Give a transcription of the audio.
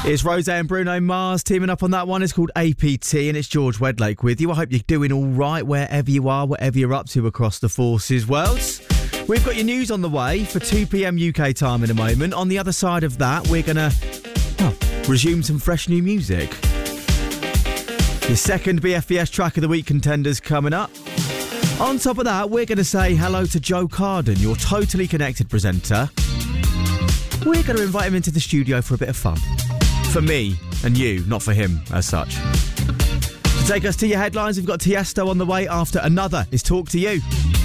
It's Rose and Bruno Mars teaming up on that one. It's called APT and it's George Wedlake with you. I hope you're doing all right wherever you are, whatever you're up to across the forces world. We've got your news on the way for 2 p.m. UK time in a moment. On the other side of that, we're going to resume some fresh new music. Your second BFBS track of the week contenders coming up. On top of that, we're going to say hello to Joe Carden, your Totally Connected presenter. We're going to invite him into the studio for a bit of fun. For me and you, not for him as such. To take us to your headlines, we've got Tiesto on the way after Another is Talk to You.